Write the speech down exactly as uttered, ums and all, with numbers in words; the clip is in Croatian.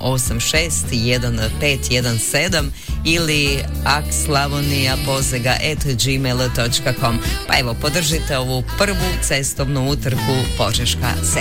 osam šest jedan pet jedan sedam ili akslavonijapozega at gmail dot com. Pa evo, podržite ovu prvu cestovnu utrku Požeška sedam.